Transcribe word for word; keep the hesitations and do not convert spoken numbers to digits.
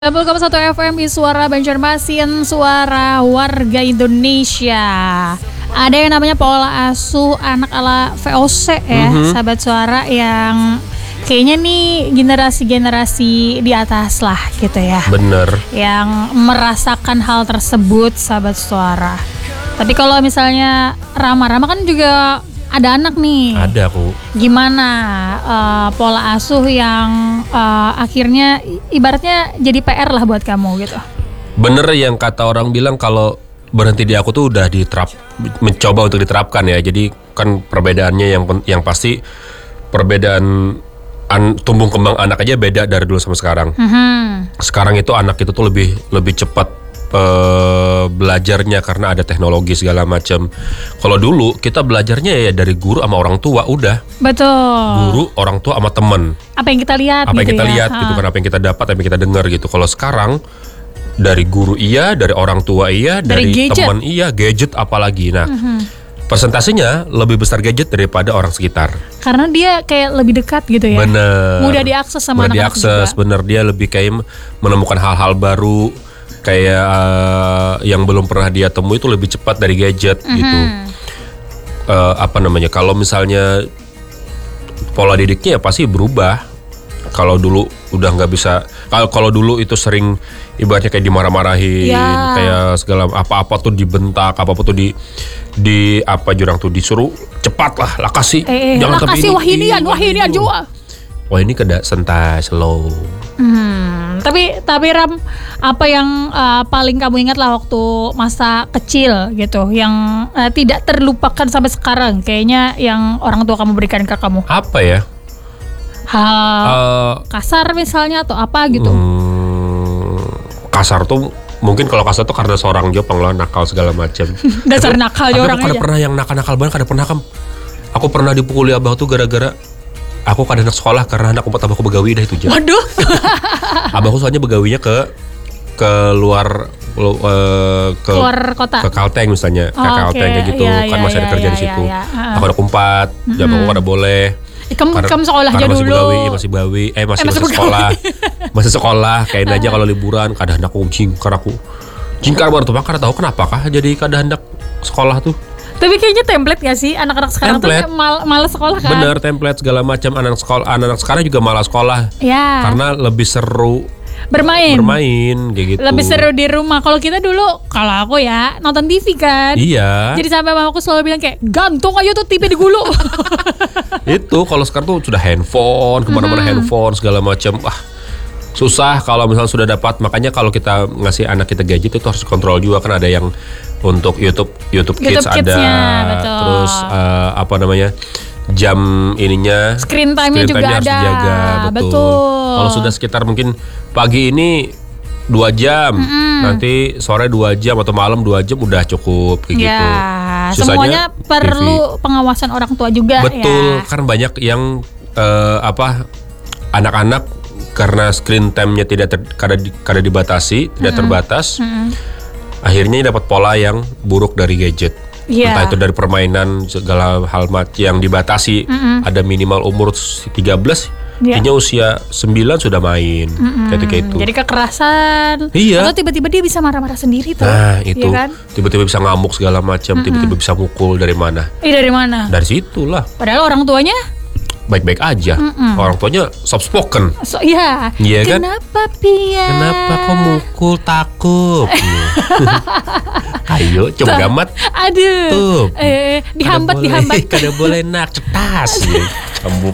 sembilan puluh koma satu F M di Suara Banjarmasin, suara warga Indonesia. Ada yang namanya pola asuh anak ala V O C ya, mm-hmm. sahabat suara, yang kayaknya nih generasi-generasi di atas lah gitu ya. Bener. Yang merasakan hal tersebut, sahabat suara. Tapi kalau misalnya Rama-Rama kan juga ada anak nih. Ada aku. Gimana uh, pola asuh yang uh, akhirnya ibaratnya jadi P R lah buat kamu gitu? Bener yang kata orang bilang kalau berhenti di aku tuh udah diterap, mencoba untuk diterapkan ya. Jadi kan perbedaannya yang yang pasti perbedaan an, tumbuh kembang anak aja beda dari dulu sama sekarang. Mm-hmm. Sekarang itu anak itu tuh lebih lebih cepat Uh, belajarnya karena ada teknologi segala macam. Kalau dulu kita belajarnya ya dari guru sama orang tua udah. Betul. Guru, orang tua sama teman. Apa yang kita lihat? Apa gitu yang kita ya? lihat ha. gitu kan, apa yang kita dapat, apa yang kita dengar gitu. Kalau sekarang dari guru iya, dari orang tua iya, dari, dari teman iya, gadget apalagi. Nah, mm-hmm. persentasinya lebih besar gadget daripada orang sekitar. Karena dia kayak lebih dekat gitu ya. Bener. Mudah diakses sama Mudah anak-anak diakses, juga. Bener, dia lebih kayak menemukan hal-hal baru. Kayak uh, yang belum pernah dia temui itu lebih cepat dari gadget mm-hmm. gitu. Uh, apa namanya? Kalau misalnya pola didiknya ya pasti berubah. Kalau dulu udah nggak bisa. Kalau kalau dulu itu sering ibaratnya kayak dimarah-marahin, ya. Kayak segala apa-apa tuh dibentak, apa-apa tuh di di apa jurang tuh disuruh cepat lah, lah kasih. Eh, jangan lah kasih wahinian, wahinian juga. Wah ini keda sentai slow. Hmm, tapi tapi Ram, apa yang uh, paling kamu ingat lah waktu masa kecil gitu, yang uh, tidak terlupakan sampai sekarang, kayaknya yang orang tua kamu berikan ke kamu? Apa ya? Hal uh, kasar misalnya atau apa gitu? Hmm, kasar tuh mungkin kalau kasar tuh karena seorang Jepang lah, nakal segala macam. Dasar nakal ya orang aja. Aku pernah yang nakal-nakal banget, kada pernah kan? Aku pernah dipukuli abah tuh gara-gara aku kan anak sekolah karena anak empat abahku begawi dah itu aja. Waduh. Abahku soalnya begawinya ke ke luar uh, ke luar kota. Ke Kalteng misalnya, oh, ke Kalteng okay. Kayak gitu ya, kan ya, masih ada ya, kerja ya, di situ. ya, ya. Aku ada kumpat, mm-hmm. jam aku kada boleh. Eh, kamu karena, kamu sekolah aja masih dulu. Begawi, masih begawi, eh masih, eh, masih, masih sekolah. Masih sekolah, kayak aja kalau liburan kada hendak aku jingkar aku. Jingkar baru tuh karena tahu kenapa kah jadi kada hendak sekolah tuh. Tapi kayaknya template gak sih anak-anak sekarang template. Tuh mal, malas sekolah kan? Bener, template segala macam, anak sekolah, anak-anak sekarang juga malas sekolah. Ya. Karena lebih seru bermain. Bermain kayak gitu. Lebih seru di rumah. Kalau kita dulu, kalau aku ya nonton T V kan. Iya. Jadi sampai mamaku selalu bilang kayak gantung aja tuh T V di gulu. Itu kalau sekarang tuh sudah handphone, kemana-mana hmm. handphone segala macam. Wah, susah kalau misalnya sudah dapat. Makanya kalau kita ngasih anak kita gadget itu harus kontrol juga, kan ada yang untuk YouTube YouTube, YouTube Kids ada, betul. Terus uh, apa namanya jam ininya, screen time-nya juga harus ada, dijaga, betul. betul. Kalau sudah sekitar mungkin pagi ini dua jam, mm-hmm. nanti sore dua jam atau malam dua jam udah cukup kayak ya, gitu. Semuanya perlu T V. Pengawasan orang tua juga. Betul, ya. Kan banyak yang uh, apa anak-anak karena screen time-nya tidak ter, kada, kada dibatasi, tidak mm-hmm. terbatas. Mm-hmm. Akhirnya dapat pola yang buruk dari gadget. Yeah. Entah itu dari permainan segala hal yang dibatasi, mm-hmm. ada minimal umur tiga belas, yeah. Kayaknya usia sembilan sudah main, mm-hmm. kayak itu. Jadi kekerasan. Iya. Atau tiba-tiba dia bisa marah-marah sendiri tuh. Nah itu, ya kan? Tiba-tiba bisa ngamuk segala macam, mm-hmm. tiba-tiba bisa mukul dari mana? Eh dari mana? Dari situlah. Padahal orang tuanya baik-baik aja, mm-mm. orang tuanya soft spoken. So, ya, iya kan? Kenapa Pia? Kenapa kau mukul takut? Ayo, coba gamat. Aduh, tuh, eh, dihambat, kada dihambat. Boleh, kada boleh nak cetas. Cambuk.